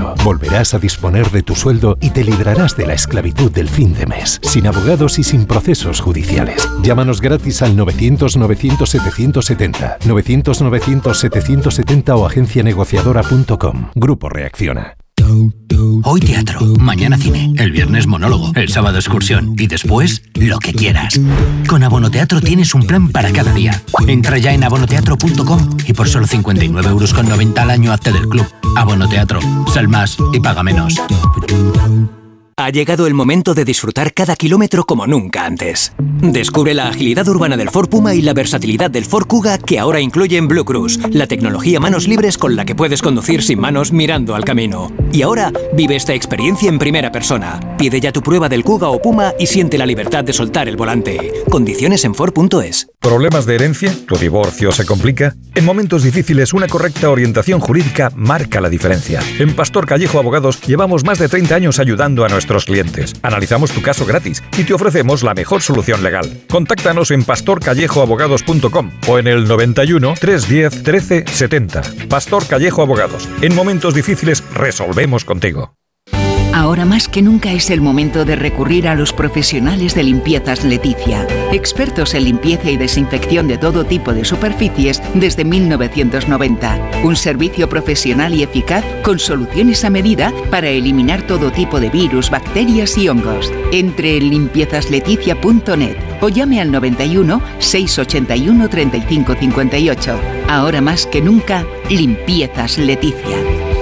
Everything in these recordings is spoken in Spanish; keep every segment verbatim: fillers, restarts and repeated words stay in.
crédito. Volverás a disponer de tu sueldo y te librarás de la esclavitud del fin de mes, sin abogados y sin procesos judiciales. Llámanos gratis al novecientos novecientos setecientos setenta, novecientos novecientos setecientos setenta o agencia negociadora punto com. Grupo Reacciona. Hoy teatro, mañana cine, el viernes monólogo, el sábado excursión y después lo que quieras. Con Abonoteatro tienes un plan para cada día. Entra ya en abonoteatro punto com y por solo cincuenta y nueve euros con noventa al año hazte del club. Abonoteatro, sal más y paga menos. Ha llegado el momento de disfrutar cada kilómetro como nunca antes. Descubre la agilidad urbana del Ford Puma y la versatilidad del Ford Kuga que ahora incluyen Blue Cruise, la tecnología manos libres con la que puedes conducir sin manos mirando al camino. Y ahora vive esta experiencia en primera persona. Pide ya tu prueba del Kuga o Puma y siente la libertad de soltar el volante. Condiciones en Ford punto es. ¿Problemas de herencia? ¿Tu divorcio se complica? En momentos difíciles, una correcta orientación jurídica marca la diferencia. En Pastor Callejo Abogados llevamos más de treinta años ayudando a nuestros clientes. Analizamos tu caso gratis y te ofrecemos la mejor solución legal. Contáctanos en pastor callejo abogados punto com o en el noventa y uno, trescientos diez, trece setenta. Pastor Callejo Abogados. En momentos difíciles resolvemos contigo. Ahora más que nunca es el momento de recurrir a los profesionales de Limpiezas Leticia, expertos en limpieza y desinfección de todo tipo de superficies desde mil novecientos noventa. Un servicio profesional y eficaz con soluciones a medida para eliminar todo tipo de virus, bacterias y hongos. Entre en limpiezas leticia punto net o llame al noventa y uno, seiscientos ochenta y uno, treinta y cinco cincuenta y ocho. Ahora más que nunca, Limpiezas Leticia.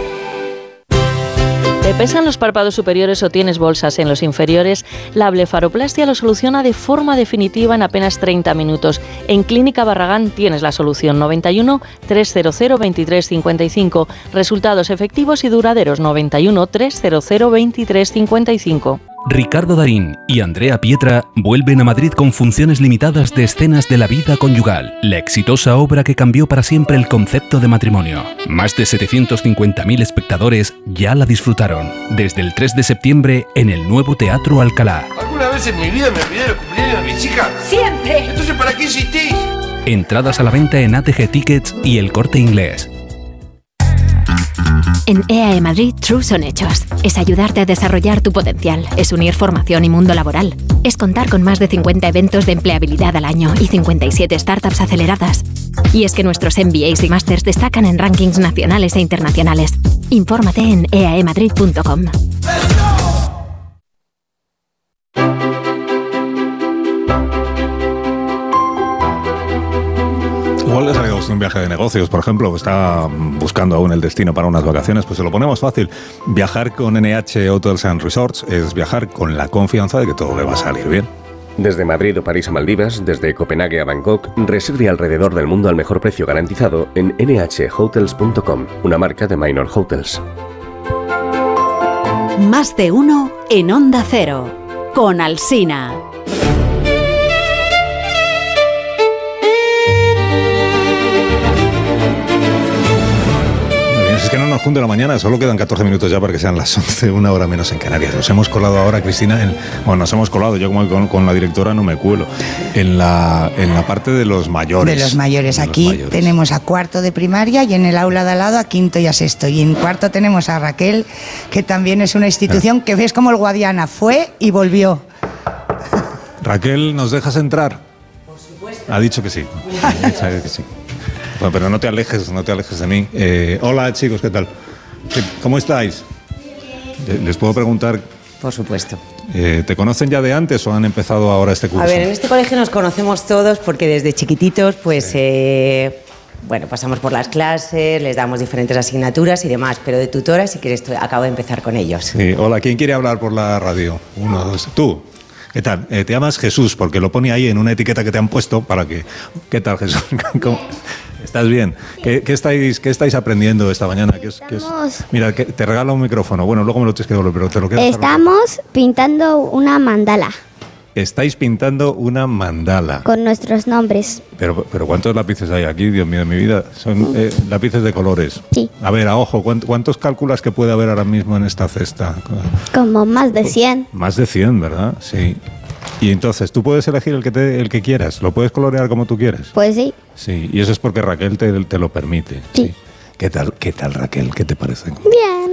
¿Te pesan los párpados superiores o tienes bolsas en los inferiores? La blefaroplastia lo soluciona de forma definitiva en apenas treinta minutos. En Clínica Barragán tienes la solución. Noventa y uno, trescientos, veintitrés cincuenta y cinco. Resultados efectivos y duraderos. Noventa y uno, trescientos, veintitrés cincuenta y cinco. Ricardo Darín y Andrea Pietra vuelven a Madrid con funciones limitadas de Escenas de la vida conyugal, la exitosa obra que cambió para siempre el concepto de matrimonio. Más de setecientos cincuenta mil espectadores ya la disfrutaron. Desde el tres de septiembre en el nuevo Teatro Alcalá. ¿Alguna vez en mi vida me olvidé de los cumpleaños de mis hijas? ¡Siempre! Entonces, ¿para qué insistís? Entradas a la venta en A T G Tickets y El Corte Inglés. En E A E Madrid, True son hechos. Es ayudarte a desarrollar tu potencial. Es unir formación y mundo laboral. Es contar con más de cincuenta eventos de empleabilidad al año y cincuenta y siete startups aceleradas. Y es que nuestros M B As y Masters destacan en rankings nacionales e internacionales. Infórmate en e a e madrid punto com. Igual le sale un viaje de negocios, por ejemplo, está buscando aún el destino para unas vacaciones, pues se lo ponemos fácil. Viajar con N H Hotels and Resorts es viajar con la confianza de que todo le va a salir bien. Desde Madrid o París a Maldivas, desde Copenhague a Bangkok, reserve alrededor del mundo al mejor precio garantizado en n h hotels punto com, una marca de Minor Hotels. Más de uno en Onda Cero, con Alsina. Es que no nos junte la mañana, solo quedan catorce minutos ya para que sean las once, una hora menos en Canarias. Nos hemos colado ahora, Cristina, en, bueno, nos hemos colado, yo como con, con la directora no me cuelo, en la, en la parte de los mayores. De los mayores, de aquí los mayores. Tenemos a cuarto de primaria y en el aula de al lado a quinto y a sexto. Y en cuarto tenemos a Raquel, que también es una institución que ves como el Guadiana fue y volvió. Raquel, ¿nos dejas entrar? Por supuesto. Ha dicho que sí, ha dicho que sí. Bueno, pero no te alejes, no te alejes de mí. Eh, hola, chicos, ¿qué tal? ¿Cómo estáis? ¿Les puedo preguntar? Por supuesto. Eh, ¿Te conocen ya de antes o han empezado ahora este curso? A ver, en este colegio nos conocemos todos porque desde chiquititos, pues, sí. eh, bueno, pasamos por las clases, les damos diferentes asignaturas y demás, pero de tutora, si quieres, acabo de empezar con ellos. Sí. Hola, ¿quién quiere hablar por la radio? Uno, dos, tú. ¿Qué tal? Eh, te llamas Jesús, porque lo pone ahí en una etiqueta que te han puesto para que... ¿Qué tal, Jesús? ¿Cómo? ¿Estás bien? ¿Qué, qué, estáis, ¿Qué estáis aprendiendo esta mañana? ¿Qué es, qué es? Mira, que te regalo un micrófono. Bueno, luego me lo tienes que devolver, pero te lo quiero dejar. Estamos pintando una mandala. Estáis pintando una mandala. Con nuestros nombres. Pero, pero ¿cuántos lápices hay aquí? Dios mío de mi vida. Son eh, lápices de colores. Sí. A ver, a ojo, ¿cuántos calculas que puede haber ahora mismo en esta cesta? Como más de cien. Más de cien, ¿verdad? Sí. Y entonces, tú puedes elegir el que, te, el que quieras. ¿Lo puedes colorear como tú quieres? Pues sí. Sí, y eso es porque Raquel te, te lo permite. Sí. Sí. ¿Qué tal, qué tal, Raquel? ¿Qué te parece? Bien.